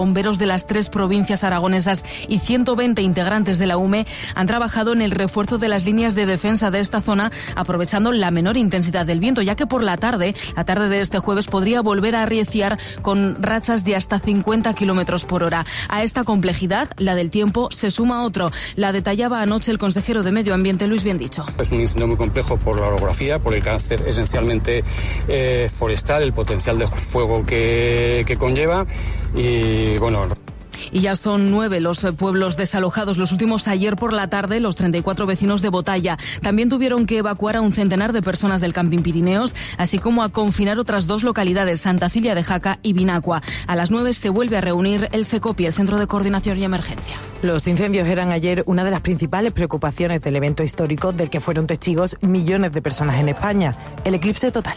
Bomberos de las 3 provincias aragonesas y 120 integrantes de la UME han trabajado en el refuerzo de las líneas de defensa de esta zona, aprovechando la menor intensidad del viento, ya que por la tarde de este jueves, podría volver a arreciar con rachas de hasta 50 kilómetros por hora. A esta complejidad, la del tiempo, se suma otro. La detallaba anoche el consejero de Medio Ambiente, Luis Biendicho. Es un incendio muy complejo por la orografía, por el carácter esencialmente forestal, el potencial de fuego que conlleva. Y bueno... Y ya son 9 los pueblos desalojados, los últimos ayer por la tarde, los 34 vecinos de Botalla. También tuvieron que evacuar a un centenar de personas del Camping Pirineos, así como a confinar otras 2 localidades, Santa Cilia de Jaca y Vinacua. A las 9 se vuelve a reunir el CECOPI, el Centro de Coordinación y Emergencia. Los incendios eran ayer una de las principales preocupaciones del evento histórico del que fueron testigos millones de personas en España, el eclipse total.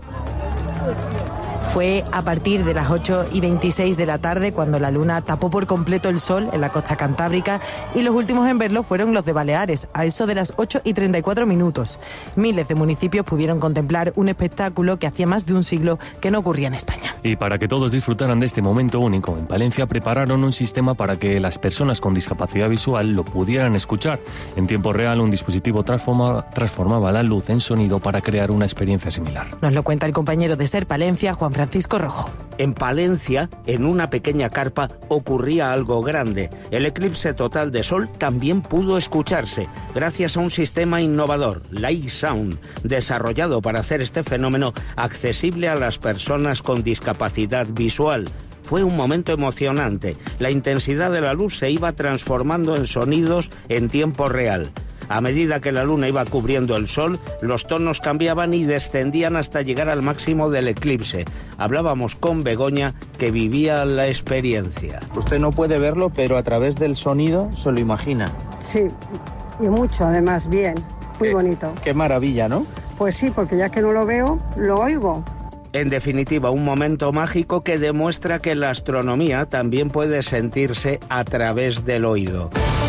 Fue a partir de las 8:26 de la tarde cuando la luna tapó por completo el sol en la costa cantábrica, y los últimos en verlo fueron los de Baleares, a eso de las 8:34. Miles de municipios pudieron contemplar un espectáculo que hacía más de un siglo que no ocurría en España. Y para que todos disfrutaran de este momento único, en Palencia prepararon un sistema para que las personas con discapacidad visual lo pudieran escuchar. En tiempo real, un dispositivo transformaba la luz en sonido para crear una experiencia similar. Nos lo cuenta el compañero de Ser Palencia, Juan Francisco Rojo. En Palencia, en una pequeña carpa, ocurría algo grande. El eclipse total de sol también pudo escucharse, gracias a un sistema innovador, Light Sound, desarrollado para hacer este fenómeno accesible a las personas con discapacidad visual. Fue un momento emocionante. La intensidad de la luz se iba transformando en sonidos en tiempo real. A medida que la luna iba cubriendo el sol, los tonos cambiaban y descendían hasta llegar al máximo del eclipse. Hablábamos con Begoña, que vivía la experiencia. Usted no puede verlo, pero a través del sonido se lo imagina. Sí, y mucho, además, bien, muy bonito. Qué maravilla, ¿no? Pues sí, porque ya que no lo veo, lo oigo. En definitiva, un momento mágico que demuestra que la astronomía también puede sentirse a través del oído.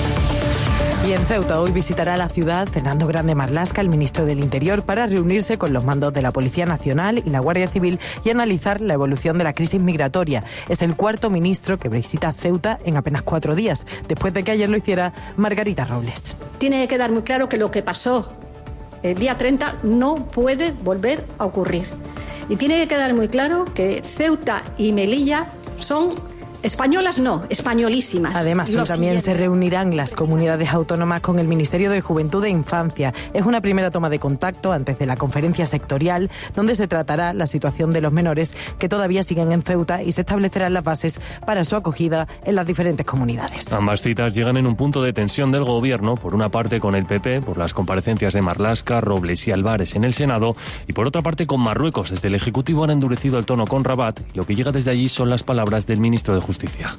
Y en Ceuta hoy visitará la ciudad Fernando Grande Marlaska, el ministro del Interior, para reunirse con los mandos de la Policía Nacional y la Guardia Civil y analizar la evolución de la crisis migratoria. Es el 4º ministro que visita Ceuta en apenas 4 días, después de que ayer lo hiciera Margarita Robles. Tiene que quedar muy claro que lo que pasó el día 30 no puede volver a ocurrir. Y tiene que quedar muy claro que Ceuta y Melilla son españolas, no, españolísimas. Además, hoy también se reunirán las comunidades autónomas con el Ministerio de Juventud e Infancia. Es una primera toma de contacto antes de la conferencia sectorial, donde se tratará la situación de los menores que todavía siguen en Ceuta y se establecerán las bases para su acogida en las diferentes comunidades. Ambas citas llegan en un punto de tensión del Gobierno, por una parte con el PP, por las comparecencias de Marlaska, Robles y Álvarez en el Senado, y por otra parte con Marruecos. Desde el Ejecutivo han endurecido el tono con Rabat, y lo que llega desde allí son las palabras del ministro de Justicia.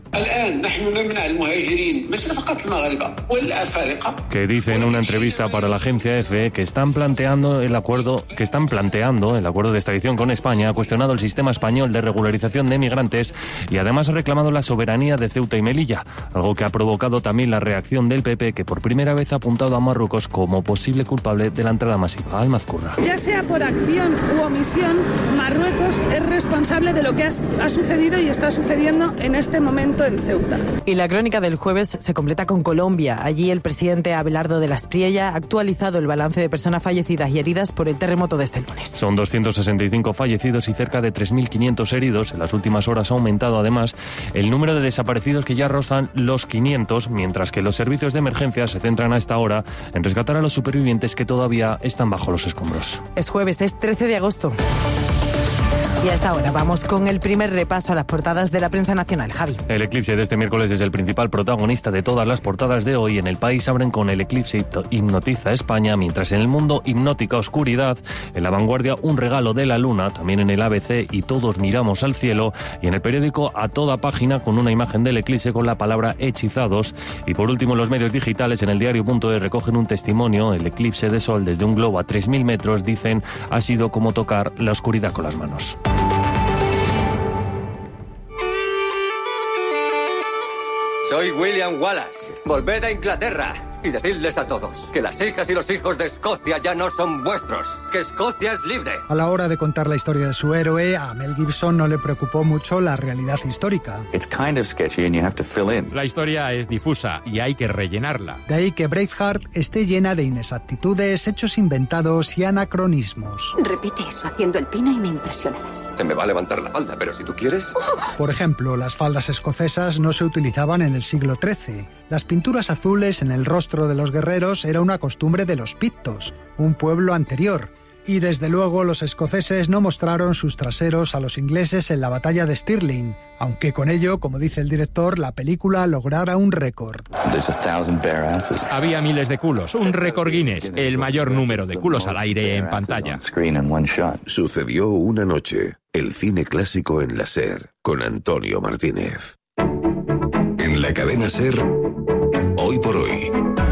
Que dice en una entrevista para la agencia EFE que están planteando el acuerdo de extradición con España, ha cuestionado el sistema español de regularización de migrantes y además ha reclamado la soberanía de Ceuta y Melilla, algo que ha provocado también la reacción del PP, que por primera vez ha apuntado a Marruecos como posible culpable de la entrada masiva. Almazcurra. Ya sea por acción u omisión, Marruecos es responsable de lo que ha sucedido y está sucediendo en este momento en Ceuta. Y la crónica del jueves se completa con Colombia. Allí el presidente Abelardo de la Espriella ha actualizado el balance de personas fallecidas y heridas por el terremoto de este lunes. Son 265 fallecidos y cerca de 3.500 heridos. En las últimas horas ha aumentado además el número de desaparecidos, que ya rozan los 500, mientras que los servicios de emergencia se centran a esta hora en rescatar a los supervivientes que todavía están bajo los escombros. Es jueves, es 13 de agosto. Y hasta ahora vamos con el primer repaso a las portadas de la prensa nacional. Javi. El eclipse de este miércoles es el principal protagonista de todas las portadas de hoy. En El País abren con el eclipse hipnotiza a España, mientras en El Mundo hipnótica oscuridad. En La Vanguardia un regalo de la luna, también en el ABC y todos miramos al cielo. Y en el periódico a toda página con una imagen del eclipse con la palabra hechizados. Y por último los medios digitales en el diario.es recogen un testimonio. El eclipse de sol desde un globo a 3.000 metros, dicen, ha sido como tocar la oscuridad con las manos. Soy William Wallace. Volved a Inglaterra. y decidles a todos que las hijas y los hijos de Escocia ya no son vuestros, que Escocia es libre. A la hora de contar la historia de su héroe, a Mel Gibson no le preocupó mucho la realidad histórica. La historia es difusa y hay que rellenarla. De ahí que Braveheart esté llena de inexactitudes, hechos inventados y anacronismos. Repite eso haciendo el pino y me impresionarás. Se me va a levantar la falda, pero si tú quieres... Por ejemplo, las faldas escocesas no se utilizaban en el siglo XIII. Las pinturas azules en el rostro de los guerreros era una costumbre de los pictos, un pueblo anterior. Y desde luego los escoceses no mostraron sus traseros a los ingleses en la batalla de Stirling, aunque con ello, como dice el director, la película lograra un récord. Había miles de culos, un récord Guinness, el mayor número de culos al aire en pantalla. Sucedió una noche, el cine clásico en la SER, con Antonio Martínez. En la cadena SER, Hoy por Hoy.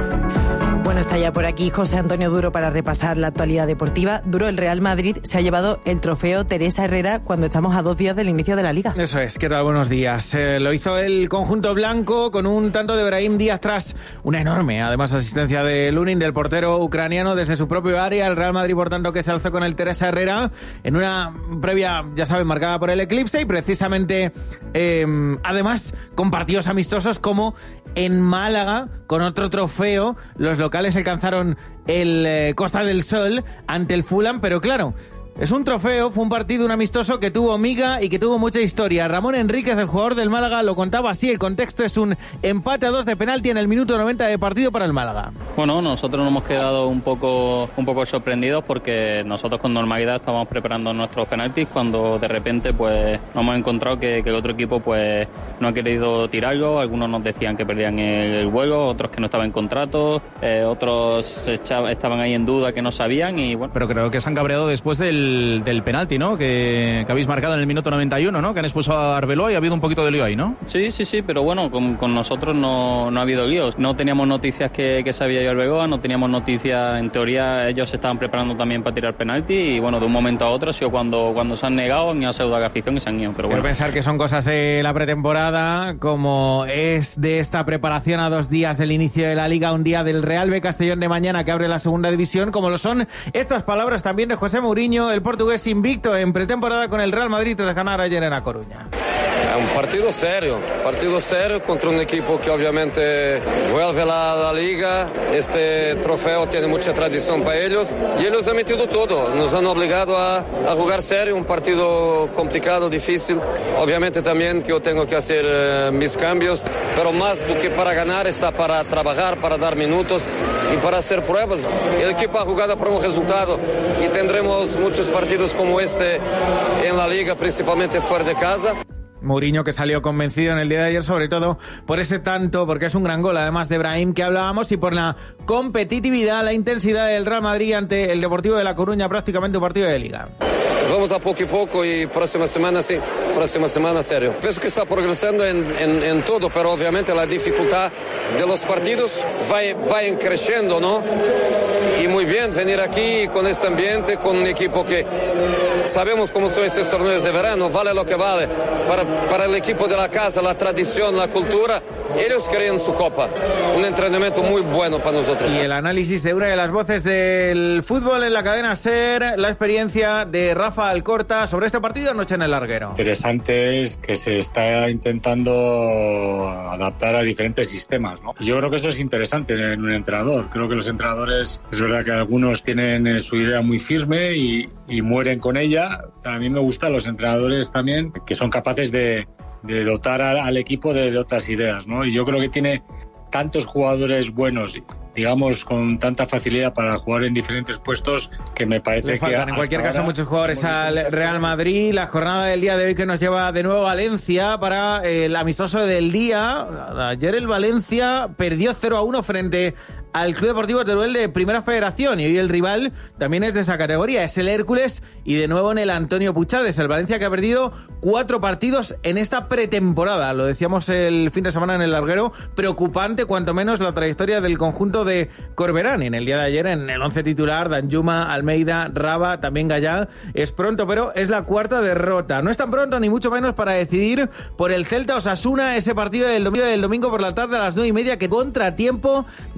Bueno, está ya por aquí José Antonio Duro para repasar la actualidad deportiva. Duro, el Real Madrid se ha llevado el trofeo Teresa Herrera cuando estamos a 2 días del inicio de la Liga. Eso es, ¿qué tal? Buenos días. Lo hizo el conjunto blanco con un tanto de Brahim Díaz tras una enorme, además, asistencia de Lunin, del portero ucraniano, desde su propio área. El Real Madrid, por tanto, que se alzó con el Teresa Herrera en una previa, ya saben, marcada por el eclipse y precisamente, además, con partidos amistosos como en Málaga, con otro trofeo. Los locales alcanzaron el Costa del Sol ante el Fulham, pero claro, es un trofeo, fue un partido, un amistoso que tuvo miga y que tuvo mucha historia. Ramón Enríquez, el jugador del Málaga, lo contaba así. El contexto es un empate a 2 de penalti en el minuto 90 de partido para el Málaga. Bueno, nosotros nos hemos quedado un poco sorprendidos porque nosotros con normalidad estábamos preparando nuestros penaltis cuando de repente pues nos hemos encontrado que el otro equipo pues no ha querido tirarlo. Algunos nos decían que perdían el vuelo, otros que no estaban en contrato, otros estaban ahí en duda, que no sabían y bueno. Pero creo que se han cabreado después del penalti, ¿no? Que habéis marcado en el minuto 91, ¿no? Que han expulsado a Arbeloa y ha habido un poquito de lío ahí, ¿no? Sí, pero bueno, con nosotros no ha habido líos. No teníamos noticias que se había ido Arbeloa, no teníamos noticias, en teoría ellos se estaban preparando también para tirar penalti y bueno, de un momento a otro ha sido cuando se han negado, han ido a saludar a la afición y se han ido, pero bueno. Quiero pensar que son cosas de la pretemporada, como es de esta preparación a 2 días del inicio de la Liga, un día del Real B Castellón de mañana que abre la segunda división, como lo son estas palabras también de José Mourinho, el portugués invicto en pretemporada con el Real Madrid tras ganar ayer en A Coruña. Es un partido serio contra un equipo que obviamente vuelve a la Liga. Este trofeo tiene mucha tradición para ellos y ellos han metido todo, nos han obligado a jugar serio, un partido complicado, difícil. Obviamente también que yo tengo que hacer mis cambios, pero más do que para ganar está para trabajar, para dar minutos y para hacer pruebas. El equipo ha jugado por un resultado y tendremos muchos partidos como este en la Liga, principalmente fuera de casa. Mourinho, que salió convencido en el día de ayer, sobre todo por ese tanto, porque es un gran gol, además de Brahim, que hablábamos, y por la competitividad, la intensidad del Real Madrid ante el Deportivo de La Coruña, prácticamente un partido de Liga. Vamos a poco y próxima semana serio. Pienso que está progresando en todo, pero obviamente la dificultad de los partidos va creciendo, ¿no? Y muy bien venir aquí con este ambiente, con un equipo que sabemos cómo son estos torneos de verano, vale lo que vale. Para el equipo de la casa, la tradición, la cultura, ellos querían su copa. Un entrenamiento muy bueno para nosotros. Y el análisis de una de las voces del fútbol en la cadena SER, la experiencia de Rafa Alcorta sobre este partido anoche en el Larguero. Interesante es que se está intentando adaptar a diferentes sistemas, ¿no? Yo creo que eso es interesante en un entrenador. Creo que los entrenadores, es verdad que algunos tienen su idea muy firme y mueren con ella. A mí me gustan los entrenadores también que son capaces de dotar al equipo de otras ideas, ¿no? Y yo creo que tiene tantos jugadores buenos, digamos, con tanta facilidad para jugar en diferentes puestos, que me parece que... En cualquier caso, muchos jugadores al Real Madrid. La jornada del día de hoy que nos lleva de nuevo a Valencia para el amistoso del día. Ayer el Valencia perdió 0-1 frente al Club Deportivo Teruel de Primera Federación, y hoy el rival también es de esa categoría, es el Hércules, y de nuevo en el Antonio Puchades, el Valencia, que ha perdido 4 partidos en esta pretemporada. Lo decíamos el fin de semana en el Larguero, preocupante cuanto menos la trayectoria del conjunto de Corberán. En el día de ayer, en el 11 titular, Danjuma, Almeida, Raba, también Gallá. Es pronto, pero es la 4ª derrota. No es tan pronto, ni mucho menos, para decidir por el Celta Osasuna, ese partido del domingo por la tarde a las 9:30, que contratiempo del César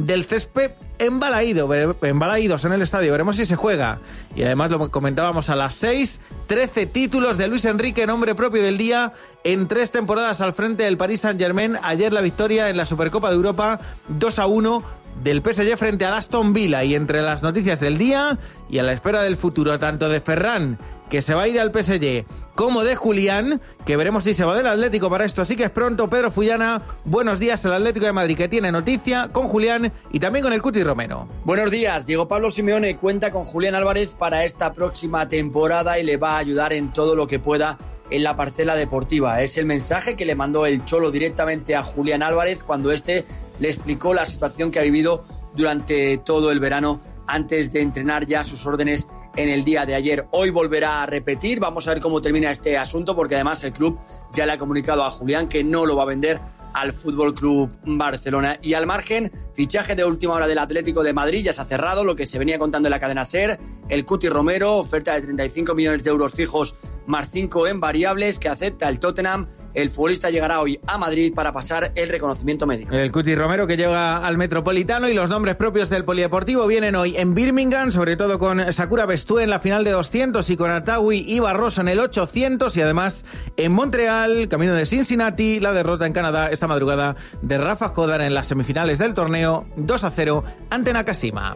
césped embalaídos en el estadio. Veremos si se juega. Y además lo comentábamos a las 6, 13 títulos de Luis Enrique, nombre propio del día, en 3 temporadas al frente del Paris Saint-Germain. Ayer la victoria en la Supercopa de Europa, 2-1 del PSG frente al Aston Villa. Y entre las noticias del día y a la espera del futuro, tanto de Ferran, que se va a ir al PSG, como de Julián, que veremos si se va del Atlético. Para esto sí que es pronto. Pedro Fullana, buenos días. El Atlético de Madrid, que tiene noticia con Julián y también con el Cuti Romero. Buenos días. Diego Pablo Simeone cuenta con Julián Álvarez para esta próxima temporada y le va a ayudar en todo lo que pueda en la parcela deportiva. Es el mensaje que le mandó el Cholo directamente a Julián Álvarez cuando este le explicó la situación que ha vivido durante todo el verano antes de entrenar ya sus órdenes en el día de ayer. Hoy volverá a repetir. Vamos a ver cómo termina este asunto, porque además el club ya le ha comunicado a Julián que no lo va a vender al Fútbol Club Barcelona. Y al margen, fichaje de última hora del Atlético de Madrid, ya se ha cerrado, lo que se venía contando en la cadena SER. El Cuti Romero, oferta de 35 millones de euros fijos más 5 en variables que acepta el Tottenham. El futbolista llegará hoy a Madrid para pasar el reconocimiento médico. El Cuti Romero, que llega al Metropolitano, y los nombres propios del polideportivo vienen hoy en Birmingham, sobre todo con Sakura Bestúe en la final de 200 y con Atawi y Barroso en el 800, y además en Montreal, camino de Cincinnati, la derrota en Canadá esta madrugada de Rafa Jodar en las semifinales del torneo, 2-0 ante Nakashima.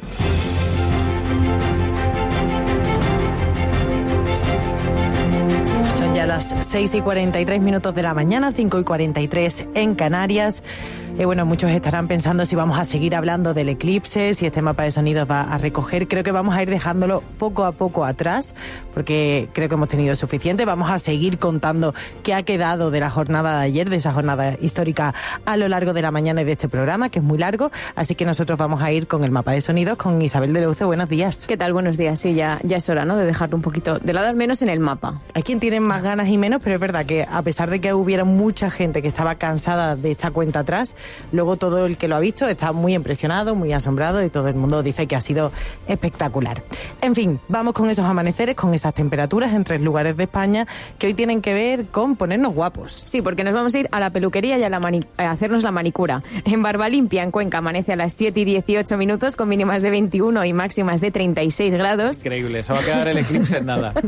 Son ya las 6:43 de la mañana, 5:43 en Canarias. Bueno, muchos estarán pensando si vamos a seguir hablando del eclipse, si este mapa de sonidos va a recoger. Creo que vamos a ir dejándolo poco a poco atrás, porque creo que hemos tenido suficiente. Vamos a seguir contando qué ha quedado de la jornada de ayer, de esa jornada histórica, a lo largo de la mañana y de este programa, que es muy largo. Así que nosotros vamos a ir con el mapa de sonidos, con Isabel de Leuce. Buenos días. ¿Qué tal? Buenos días. Sí, ya es hora, ¿no?, de dejarlo un poquito de lado, al menos en el mapa. Hay quien tiene más ganas y menos, pero es verdad que a pesar de que hubiera mucha gente que estaba cansada de esta cuenta atrás, luego todo el que lo ha visto está muy impresionado, muy asombrado, y todo el mundo dice que ha sido espectacular. En fin, vamos con esos amaneceres, con esas temperaturas en 3 lugares de España que hoy tienen que ver con ponernos guapos. Sí, porque nos vamos a ir a la peluquería y a hacernos la manicura. En Barbalimpia, en Cuenca, amanece a las 7:18 con mínimas de 21 y máximas de 36 grados. Increíble, se va a quedar el eclipse en nada.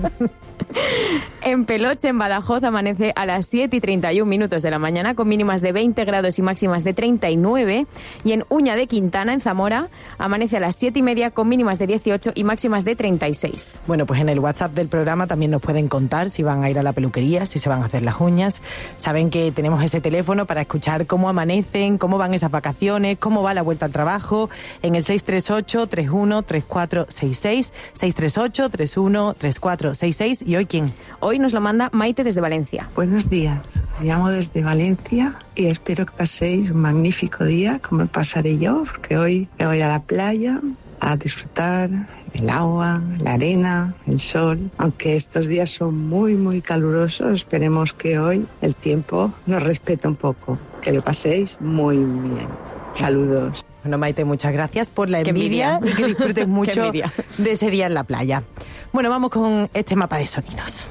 En Peloche, en Badajoz, amanece a las 7:31 de la mañana con mínimas de 20 grados y máximas de 39. Y en Uña de Quintana, en Zamora, amanece a las 7:30 con mínimas de 18 y máximas de 36. Bueno, pues en el WhatsApp del programa también nos pueden contar si van a ir a la peluquería, si se van a hacer las uñas. Saben que tenemos ese teléfono para escuchar cómo amanecen, cómo van esas vacaciones, cómo va la vuelta al trabajo, en el 638-31-3466, 638-31-3466. ¿Y hoy quién? Hoy nos lo manda Maite desde Valencia. Buenos días, me llamo desde Valencia y espero que paséis un magnífico día, como pasaré yo, porque hoy me voy a la playa a disfrutar del agua, la arena, el sol. Aunque estos días son muy, muy calurosos, esperemos que hoy el tiempo nos respete un poco. Que lo paséis muy bien. Saludos. Bueno, Maite, muchas gracias por la envidia y que disfrutes mucho de ese día en la playa. Bueno, vamos con este mapa de sonidos.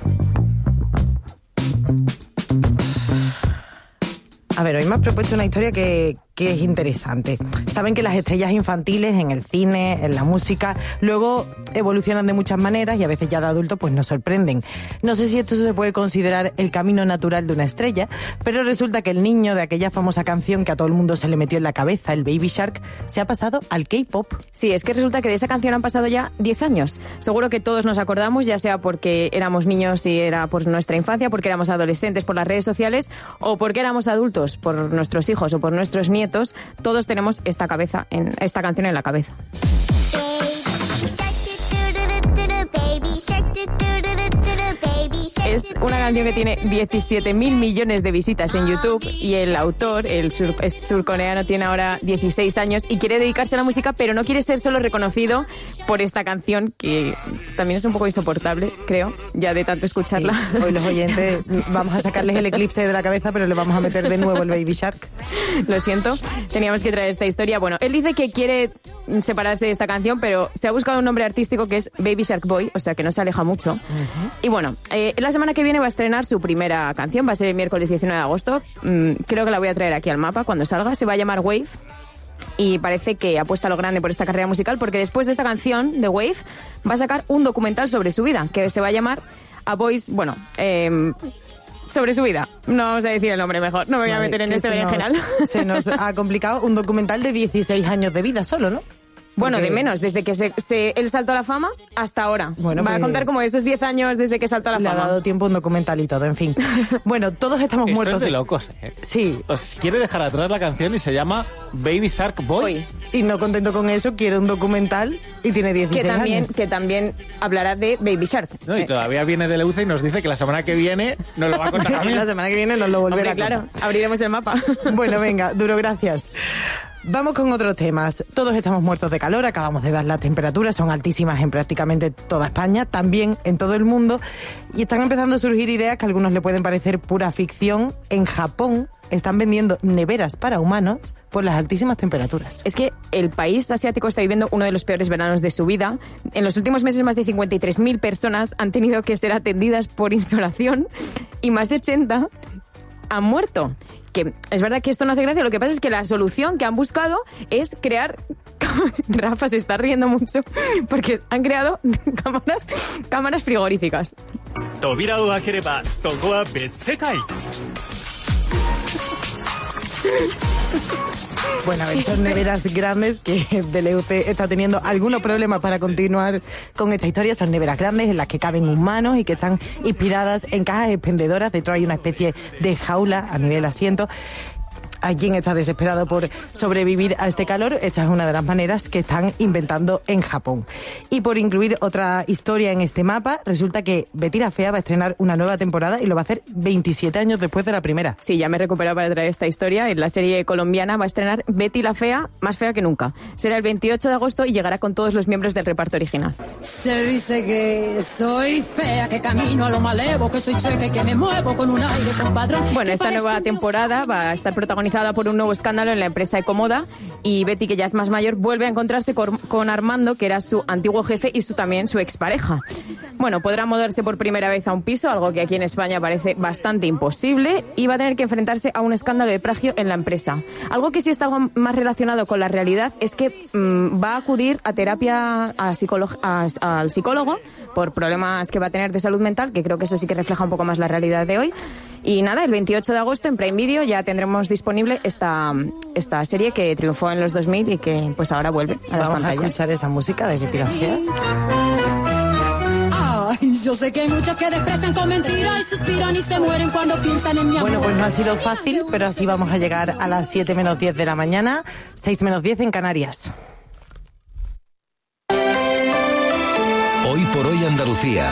A ver, hoy me has propuesto una historia que es interesante. Saben que las estrellas infantiles en el cine, en la música, luego evolucionan de muchas maneras y a veces ya de adultos pues nos sorprenden. No sé si esto se puede considerar el camino natural de una estrella, pero resulta que el niño de aquella famosa canción que a todo el mundo se le metió en la cabeza, el Baby Shark, se ha pasado al K-pop. Sí, es que resulta que de esa canción han pasado ya 10 años. Seguro que todos nos acordamos, ya sea porque éramos niños y era por nuestra infancia, porque éramos adolescentes por las redes sociales, o porque éramos adultos por nuestros hijos o por nuestros nietos. Todos tenemos esta canción en la cabeza. Es una canción que tiene 17.000 millones de visitas en YouTube y el autor, es surcoreano, tiene ahora 16 años y quiere dedicarse a la música, pero no quiere ser solo reconocido por esta canción, que también es un poco insoportable, creo, ya de tanto escucharla. Sí, hoy los oyentes vamos a sacarles el eclipse de la cabeza, pero le vamos a meter de nuevo el Baby Shark. Lo siento, teníamos que traer esta historia. Bueno, él dice que quiere separarse de esta canción, pero se ha buscado un nombre artístico que es Baby Shark Boy, o sea que no se aleja mucho. Uh-huh. Y bueno, la semana que viene va a estrenar su primera canción, va a ser el miércoles 19 de agosto. Creo que la voy a traer aquí al mapa cuando salga, se va a llamar Wave. y parece que apuesta a lo grande por esta carrera musical, porque después de esta canción, The Wave, va a sacar un documental sobre su vida, que se va a llamar A Voice, sobre su vida. No vamos a decir el nombre mejor, no me voy a meter en este berenjenal. Se nos ha complicado un documental de 16 años de vida solo, ¿no? Bueno, de menos, desde que él saltó a la fama hasta ahora. Bueno, va a contar como esos 10 años desde que saltó a la fama. Le ha dado tiempo un documental y todo, en fin. Bueno, todos estamos muertos. Esto es de locos, ¿eh? Sí. Os quiere dejar atrás la canción y se llama Baby Shark Boy. Y no contento con eso, quiere un documental y tiene 16 años. Que también hablará de Baby Shark. No, y todavía viene de Leuce y nos dice que la semana que viene nos lo va a contar también. La semana que viene nos lo volverá a contar. Claro, abriremos el mapa. Bueno, venga, Duro, gracias. Vamos con otros temas. Todos estamos muertos de calor, acabamos de dar las temperaturas, son altísimas en prácticamente toda España, también en todo el mundo, y están empezando a surgir ideas que a algunos le pueden parecer pura ficción. En Japón están vendiendo neveras para humanos por las altísimas temperaturas. Es que el país asiático está viviendo uno de los peores veranos de su vida. En los últimos meses más de 53.000 personas han tenido que ser atendidas por insolación y más de 80 han muerto. Que es verdad que esto no hace gracia, lo que pasa es que la solución que han buscado es crear... Rafa se está riendo mucho porque han creado cámaras frigoríficas. Bueno, a ver, son neveras grandes que Deleuze está teniendo algunos problemas para continuar con esta historia. Son neveras grandes en las que caben humanos y que están inspiradas en cajas expendedoras. Dentro hay una especie de jaula a nivel asiento. Hay quien está desesperado por sobrevivir a este calor. Esta es una de las maneras que están inventando en Japón. Y por incluir otra historia en este mapa, resulta que Betty la Fea va a estrenar una nueva temporada y lo va a hacer 27 años después de la primera. Sí, ya me he recuperado para traer esta historia. En la serie colombiana va a estrenar Betty la Fea, más fea que nunca. Será el 28 de agosto y llegará con todos los miembros del reparto original. Se dice que soy fea, que camino a lo malevo, que soy chueca y que me muevo con un aire compadrón. Bueno, esta nueva temporada va a estar protagonizada por un nuevo escándalo en la empresa Ecomoda, y Betty, que ya es más mayor, vuelve a encontrarse con Armando, que era su antiguo jefe y también su expareja. Bueno, podrá mudarse por primera vez a un piso, algo que aquí en España parece bastante imposible, y va a tener que enfrentarse a un escándalo de plagio en la empresa. Algo que sí está algo más relacionado con la realidad es que va a acudir a terapia al psicólogo por problemas que va a tener de salud mental, que creo que eso sí que refleja un poco más la realidad de hoy. Y nada, el 28 de agosto en Prime Video ya tendremos disponible esta serie que triunfó en los 2000 y que pues ahora vuelve a las pantallas. Vamos a escuchar esa música de Betty la Fea. Ay, yo sé que hay muchos que desprecian con mentiras y suspiran y se mueren cuando piensan en mi amor. Bueno, pues no ha sido fácil, pero así vamos a llegar a las 7 menos 10 de la mañana, 6 menos 10 en Canarias. Hoy por hoy Andalucía.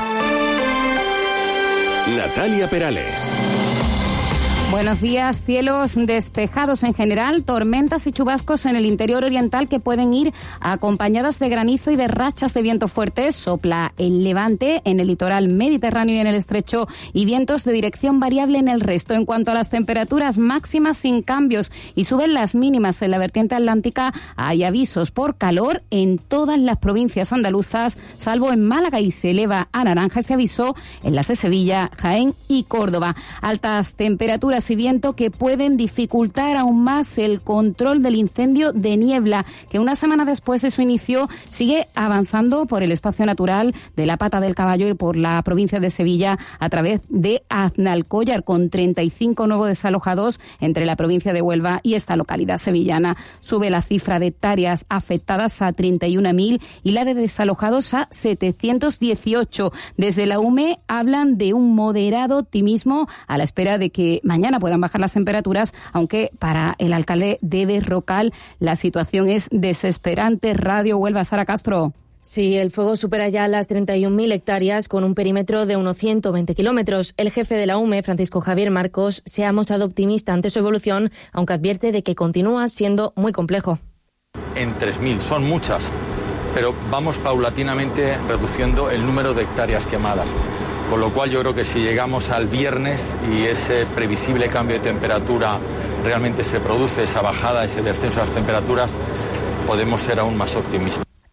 Natalia Perales. Buenos días. Cielos despejados en general, tormentas y chubascos en el interior oriental que pueden ir acompañadas de granizo y de rachas de viento fuertes. Sopla el levante en el litoral mediterráneo y en el estrecho, y vientos de dirección variable en el resto. En cuanto a las temperaturas máximas, sin cambios, y suben las mínimas en la vertiente atlántica. Hay avisos por calor en todas las provincias andaluzas, salvo en Málaga, y se eleva a naranja ese aviso en las de Sevilla, Jaén y Córdoba. Altas temperaturas y viento que pueden dificultar aún más el control del incendio de niebla, que una semana después de su inicio sigue avanzando por el espacio natural de la Pata del Caballo y por la provincia de Sevilla a través de Aznalcóllar, con 35 nuevos desalojados entre la provincia de Huelva y esta localidad sevillana. Sube la cifra de hectáreas afectadas a 31.000 y la de desalojados a 718. Desde la UME hablan de un moderado optimismo a la espera de que mañana puedan bajar las temperaturas, aunque para el alcalde de Berrocal la situación es desesperante. Radio Huelva, Sara Castro. Sí, el fuego supera ya las 31.000 hectáreas con un perímetro de unos 120 kilómetros. El jefe de la UME, Francisco Javier Marcos, se ha mostrado optimista ante su evolución, aunque advierte de que continúa siendo muy complejo. En 3.000, son muchas, pero vamos paulatinamente reduciendo el número de hectáreas quemadas. Con lo cual yo creo que si llegamos al viernes y ese previsible cambio de temperatura realmente se produce, esa bajada, ese descenso de las temperaturas, podemos ser aún más optimistas.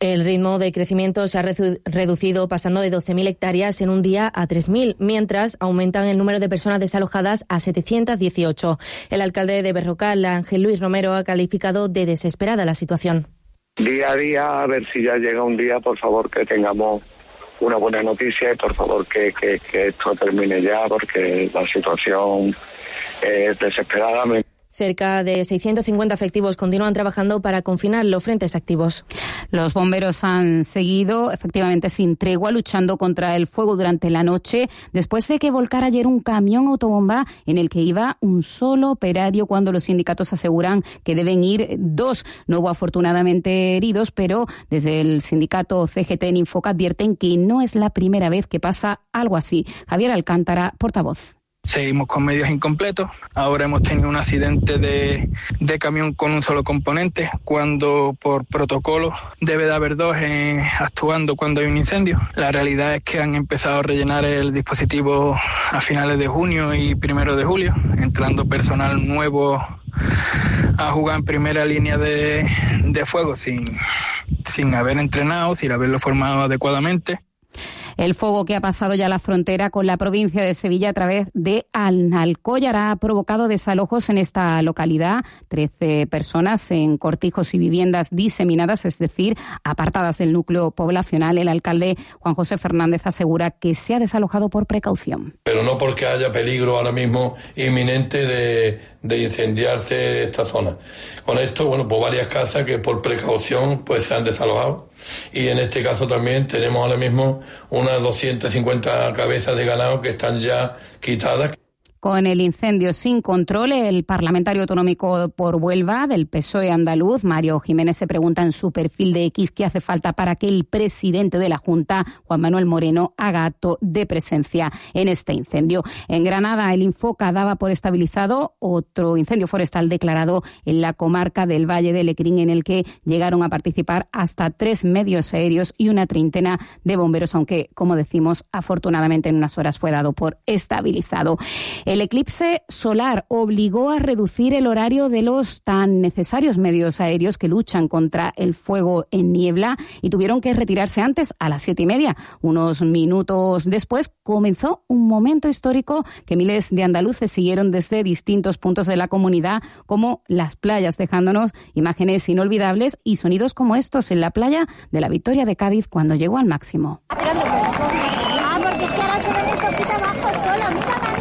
El ritmo de crecimiento se ha reducido pasando de 12.000 hectáreas en un día a 3.000, mientras aumentan el número de personas desalojadas a 718. El alcalde de Berrocal, Ángel Luis Romero, ha calificado de desesperada la situación. Día a día, a ver si ya llega un día, por favor, que tengamos una buena noticia y por favor que esto termine ya, porque la situación es desesperada. Cerca de 650 efectivos continúan trabajando para confinar los frentes activos. Los bomberos han seguido, efectivamente, sin tregua, luchando contra el fuego durante la noche, después de que volcara ayer un camión autobomba en el que iba un solo operario, cuando los sindicatos aseguran que deben ir 2. No hubo afortunadamente heridos, pero desde el sindicato CGT en Infoca advierten que no es la primera vez que pasa algo así. Javier Alcántara, portavoz. Seguimos con medios incompletos. Ahora hemos tenido un accidente de camión con un solo componente, cuando por protocolo debe de haber 2 actuando cuando hay un incendio. La realidad es que han empezado a rellenar el dispositivo a finales de junio y 1 de julio, entrando personal nuevo a jugar en primera línea de fuego sin haber entrenado, sin haberlo formado adecuadamente. El fuego que ha pasado ya la frontera con la provincia de Sevilla a través de Alnalcollar ha provocado desalojos en esta localidad. 13 personas en cortijos y viviendas diseminadas, es decir, apartadas del núcleo poblacional. El alcalde Juan José Fernández asegura que se ha desalojado por precaución. Pero no porque haya peligro ahora mismo inminente de incendiarse esta zona. Con esto, pues varias casas que por precaución pues se han desalojado. Y en este caso también tenemos ahora mismo unas 250 cabezas de ganado que están ya quitadas. Con el incendio sin control, el parlamentario autonómico por Huelva del PSOE andaluz, Mario Jiménez, se pregunta en su perfil de X qué hace falta para que el presidente de la Junta, Juan Manuel Moreno, haga acto de presencia en este incendio. En Granada, el Infoca daba por estabilizado otro incendio forestal declarado en la comarca del Valle de Lecrín, en el que llegaron a participar hasta 3 medios aéreos y una treintena de bomberos, aunque, como decimos, afortunadamente en unas horas fue dado por estabilizado. El eclipse solar obligó a reducir el horario de los tan necesarios medios aéreos que luchan contra el fuego en niebla y tuvieron que retirarse antes, a las 7:30. Unos minutos después comenzó un momento histórico que miles de andaluces siguieron desde distintos puntos de la comunidad, como las playas, dejándonos imágenes inolvidables y sonidos como estos en la playa de la Victoria de Cádiz cuando llegó al máximo. Porque es que ahora se ve muy poquito abajo solo.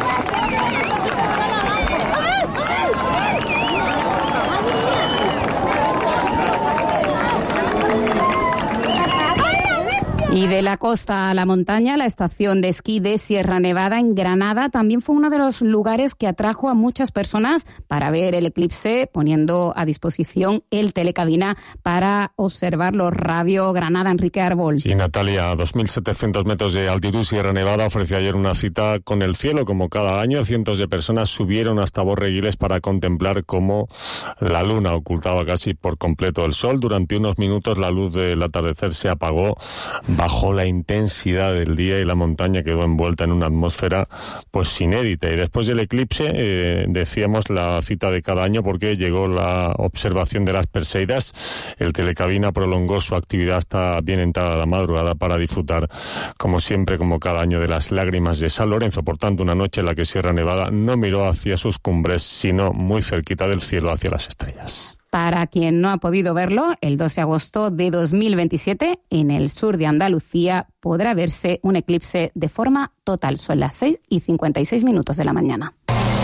Y de la costa a la montaña, la estación de esquí de Sierra Nevada en Granada también fue uno de los lugares que atrajo a muchas personas para ver el eclipse, poniendo a disposición el telecabina para observarlo. Radio Granada, Enrique Arbol. Sí, Natalia, a 2.700 metros de altitud, Sierra Nevada ofreció ayer una cita con el cielo. Como cada año, cientos de personas subieron hasta Borreguiles para contemplar cómo la luna ocultaba casi por completo el sol. Durante unos minutos la luz del atardecer se apagó. Bajó la intensidad del día y la montaña quedó envuelta en una atmósfera pues inédita. Y después del eclipse, decíamos la cita de cada año porque llegó la observación de las Perseidas. El telecabina prolongó su actividad hasta bien entrada la madrugada para disfrutar, como siempre, como cada año, de las lágrimas de San Lorenzo. Por tanto, una noche en la que Sierra Nevada no miró hacia sus cumbres, sino muy cerquita del cielo, hacia las estrellas. Para quien no ha podido verlo, el 2 de agosto de 2027, en el sur de Andalucía, podrá verse un eclipse de forma total. Son las 6:56 de la mañana.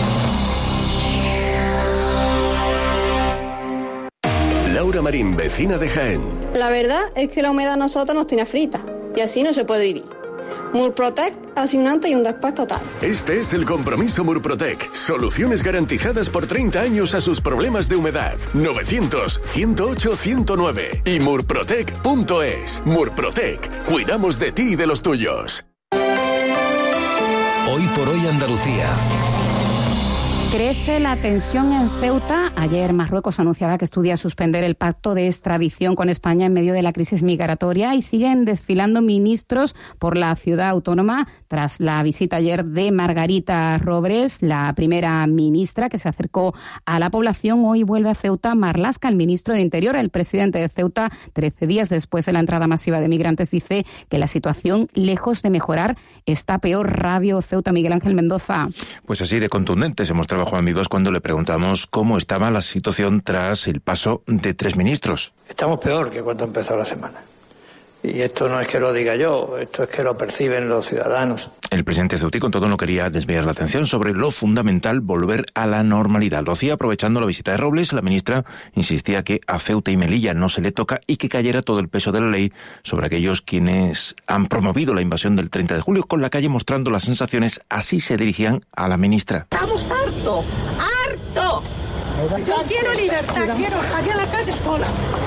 Laura Marín, vecina de Jaén. La verdad es que la humedad a nosotros nos tiene frita y así no se puede vivir. Murprotec hace un antes y un después total. Este es el compromiso Murprotec. Soluciones garantizadas por 30 años a sus problemas de humedad. 900-108-109 y murprotec.es. Murprotec. Cuidamos de ti y de los tuyos. Hoy por hoy Andalucía. Crece la tensión en Ceuta. Ayer Marruecos anunciaba que estudia suspender el pacto de extradición con España en medio de la crisis migratoria y siguen desfilando ministros por la ciudad autónoma tras la visita ayer de Margarita Robles, la primera ministra que se acercó a la población. Hoy vuelve a Ceuta Marlaska, el ministro de Interior. El presidente de Ceuta, 13 días después de la entrada masiva de migrantes, dice que la situación, lejos de mejorar, está peor. Radio Ceuta, Miguel Ángel Mendoza. Pues así de contundente se mostraba Juan Vivas cuando le preguntamos cómo estaba la situación tras el paso de 3 ministros. Estamos peor que cuando empezó la semana. Y esto no es que lo diga yo, esto es que lo perciben los ciudadanos. El presidente ceutí con todo no quería desviar la atención sobre lo fundamental, volver a la normalidad. Lo hacía aprovechando la visita de Robles. La ministra insistía que a Ceuta y Melilla no se le toca y que cayera todo el peso de la ley sobre aquellos quienes han promovido la invasión del 30 de julio. Con la calle mostrando las sensaciones, así se dirigían a la ministra. ¡Estamos hartos! Yo quiero libertad, quiero salir a la calle sola.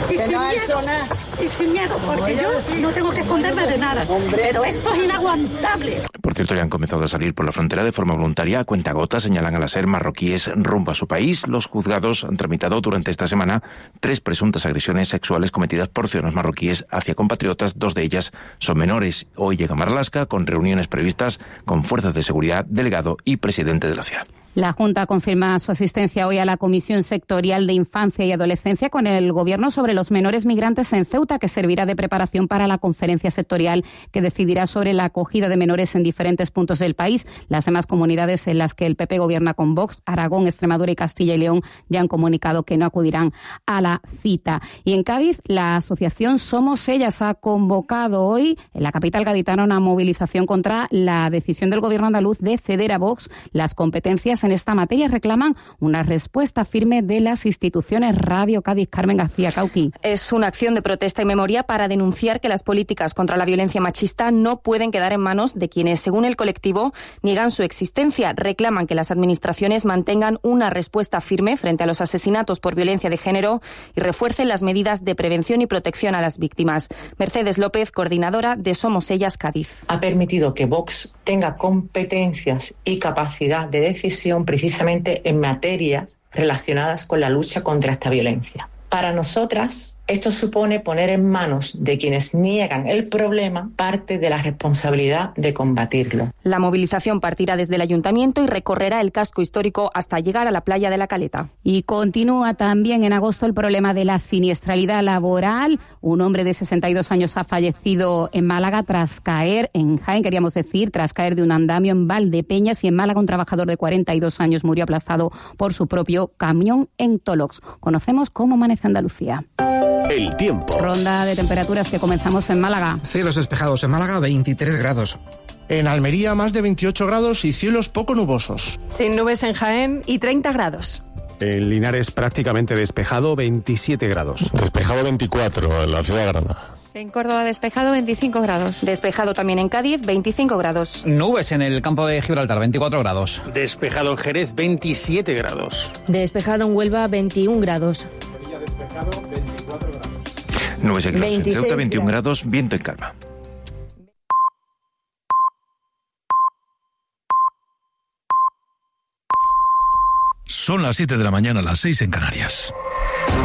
Y sin miedo, porque yo no tengo que esconderme de nada. Pero esto es inaguantable. Por cierto, ya han comenzado a salir por la frontera de forma voluntaria a cuentagotas, señalan a la SER, marroquíes rumbo a su país. Los juzgados han tramitado durante esta semana 3 presuntas agresiones sexuales cometidas por ciudadanos marroquíes hacia compatriotas. 2 de ellas son menores. Hoy llega a Marlaska con reuniones previstas con fuerzas de seguridad, delegado y presidente de la ciudad. La Junta confirma su asistencia hoy a la Comisión Sectorial de Infancia y Adolescencia con el Gobierno sobre los menores migrantes en Ceuta, que servirá de preparación para la conferencia sectorial que decidirá sobre la acogida de menores en diferentes puntos del país. Las demás comunidades en las que el PP gobierna con Vox, Aragón, Extremadura y Castilla y León, ya han comunicado que no acudirán a la cita. Y en Cádiz, la asociación Somos Ellas ha convocado hoy en la capital gaditana una movilización contra la decisión del Gobierno andaluz de ceder a Vox las competencias en esta materia. Reclaman una respuesta firme de las instituciones. Radio Cádiz, Carmen García Cauqui. Es una acción de protesta y memoria para denunciar que las políticas contra la violencia machista no pueden quedar en manos de quienes, según el colectivo, niegan su existencia. Reclaman que las administraciones mantengan una respuesta firme frente a los asesinatos por violencia de género y refuercen las medidas de prevención y protección a las víctimas. Mercedes López, coordinadora de Somos Ellas Cádiz. Ha permitido que Vox tenga competencias y capacidad de decisión precisamente en materias relacionadas con la lucha contra esta violencia. Para nosotras, esto supone poner en manos de quienes niegan el problema parte de la responsabilidad de combatirlo. La movilización partirá desde el ayuntamiento y recorrerá el casco histórico hasta llegar a la playa de la Caleta. Y continúa también en agosto el problema de la siniestralidad laboral. Un hombre de 62 años ha fallecido en Málaga tras caer, en Jaén queríamos decir, tras caer de un andamio en Valdepeñas, y en Málaga un trabajador de 42 años murió aplastado por su propio camión en Tolox. Conocemos cómo amanece Andalucía. El tiempo. Ronda de temperaturas que comenzamos en Málaga. Cielos despejados en Málaga, 23 grados. En Almería, más de 28 grados y cielos poco nubosos. Sin nubes en Jaén y 30 grados. En Linares, prácticamente despejado, 27 grados. Despejado 24 en la ciudad de Granada. En Córdoba despejado, 25 grados. Despejado también en Cádiz, 25 grados. Nubes en el campo de Gibraltar, 24 grados. Despejado en Jerez, 27 grados. Despejado en Huelva, 21 grados. Despejado, 24 grados. Nubes en Ceuta, 21 grados, viento en calma. Son las 7 de la mañana, las 6 en Canarias.